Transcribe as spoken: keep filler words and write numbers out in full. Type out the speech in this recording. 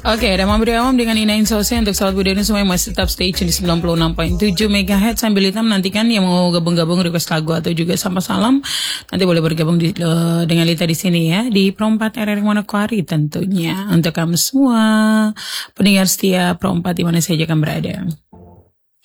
Oke, dan memberi awam dengan Ina Insose untuk sahabat budaya semua yang masih tetap stay tune di sembilan puluh enam koma tujuh megahertz sambil kita menantikan yang mau gabung-gabung request lagu atau juga sama salam nanti boleh bergabung di, uh, dengan Lita di sini ya di Pro empat R R Manokwari tentunya untuk kamu semua pendengar setia Pro empat di mana saja kamu berada.